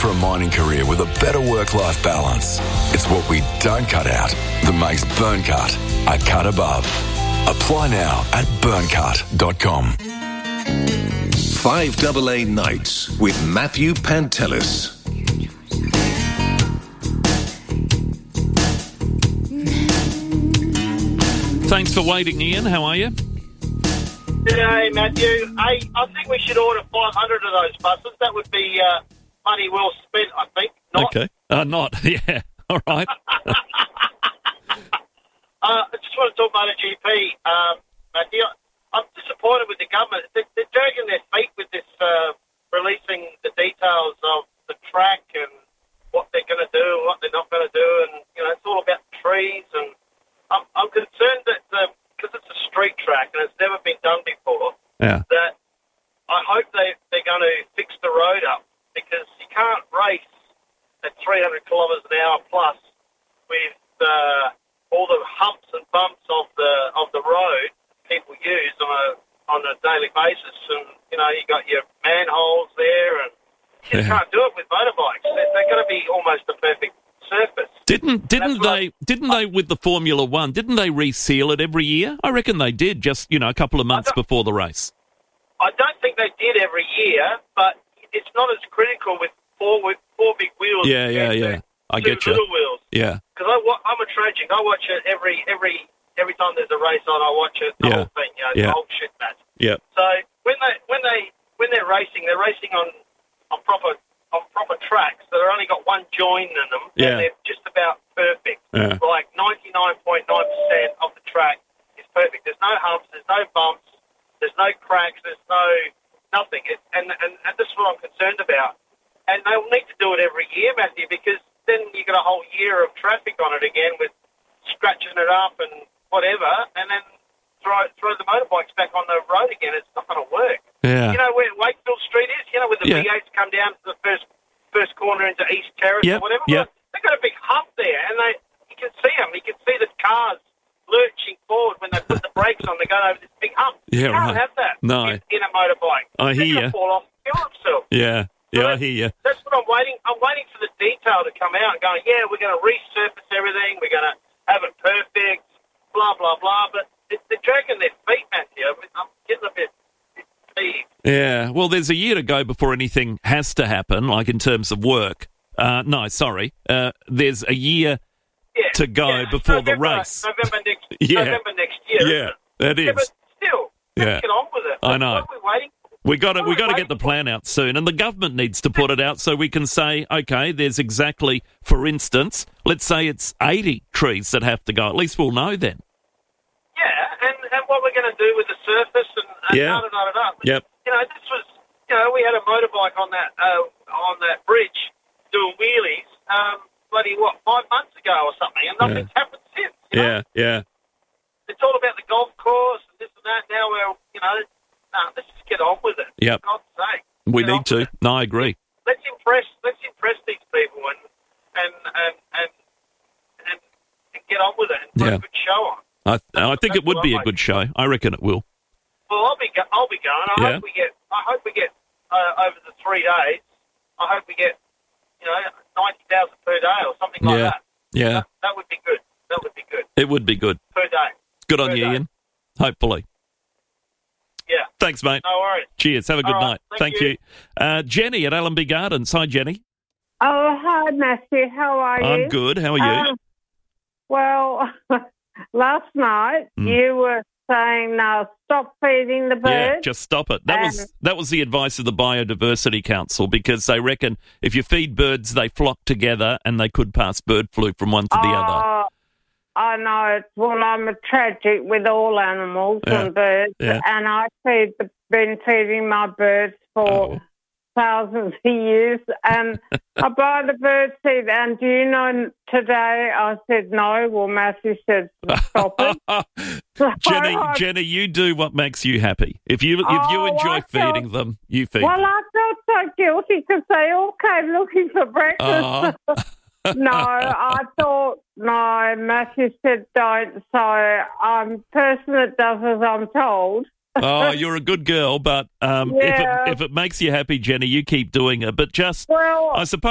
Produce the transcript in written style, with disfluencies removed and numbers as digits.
for a mining career with a better work-life balance? It's what we don't cut out that makes Burncut a cut above. Apply now at burncut.com. 5AA Nights with Matthew Pantelis. Thanks for waiting, Ian. How are you? G'day, Matthew. I think we should order 500 of those buses. That would be money well spent, I think. Not. Okay. Not. Yeah. All right. I just want to talk about a GP, Matthew. I'm disappointed with the government. They're dragging their feet with this releasing the details of the track and what they're going to do and what they're not going to do. And, you know, it's all about trees. And I'm concerned that because it's a street track and it's never been done before, Yeah. that I hope they're going to fix the road up, because you can't race at 300 kilometres an hour plus with all the humps and bumps of the road people use on a daily basis. And, you know, you got your manholes there, and you just can't do it with motorbikes. They're going to be almost a perfect surface. Didn't they with the Formula One? Didn't they reseal it every year? I reckon they did. Just a couple of months before the race. I don't think they did every year, but it's not as critical with four big wheels. Yeah. I get you. Little wheels. Yeah. Because I'm a tragic. I watch it every time there's a race on. I watch it, the whole thing. The whole shit match. Yeah. So when they're racing on proper tracks that have only got one join in them, and they're just about perfect. Yeah. Like 99.9% of the track is perfect. There's no humps. There's no bumps. There's no cracks. There's nothing. And this is what I'm concerned about. And they'll need to do it every year, Matthew, because then you get a whole year of traffic on it again with scratching it up and whatever, and then throw the motorbikes back on the road again. It's not going to work. Yeah. You know where Wakefield Street is? You know where the V8s come down to the first corner into East Terrace or whatever? Yep. They've got a big hump there, and you can see them. You can see the cars lurching forward when they put the brakes on to go over this big hump. Yeah, you can't right. have that No. in a motorbike. I hear you. They're going to fall off and kill themselves. Yeah. Yeah, I hear you. That's what I'm waiting. I'm waiting for the detail to come out and going, yeah, we're going to resurface everything. We're going to have it perfect, blah, blah, blah. But they're dragging their feet, Matthew. I'm getting a bit peeved. Yeah. Well, there's a year to go before anything has to happen, like in terms of work. There's a year to go before the race. November next year. Yeah, that is. Yeah, but still, let's get on with it. I know. What are we waiting for? We got to get the plan out soon, and the government needs to put it out so we can say, okay, there's exactly, for instance, let's say it's 80 trees that have to go. At least we'll know then. Yeah, and what we're going to do with the surface and da-da-da-da-da. Yep. You know, this was, we had a motorbike on that bridge doing wheelies, 5 months ago or something, and nothing's happened since. You know? Yeah. It's all about the golf course and this and that. Now let's just get on with it. Yep. For God's sake. We need to. No, I agree. Let's impress these people and get on with it and put a good show on. I think it would be a good show. I reckon it will. Well, I'll be going. I hope we get over the 3 days. I hope we get 90,000 per day or something like that. Yeah. That would be good. It would be good. Per day. Good on you, Ian. Hopefully. Yeah. Thanks, mate. No worries. Cheers. Have a good night. Thank you. Jenny at Allenby Gardens. Hi, Jenny. Oh, hi, Matthew. How are you? I'm good. How are you? Well, last night you were saying, no, stop feeding the birds. Yeah, just stop it. That was the advice of the Biodiversity Council, because they reckon if you feed birds, they flock together and they could pass bird flu from one to the other. I know. Well, I'm a tragic with all animals and birds, and I've been feeding my birds for thousands of years, and I buy the bird seed, and do you know, today I said no. Well, Matthew said stop it. Jenny, you do what makes you happy. If you enjoy feeding them, you feed them. Well, I felt so guilty because they all came looking for breakfast. No, I thought, no, Matthew said don't, so I'm a person that does as I'm told. Oh, you're a good girl, but if it makes you happy, Jenny, you keep doing it. But I suppose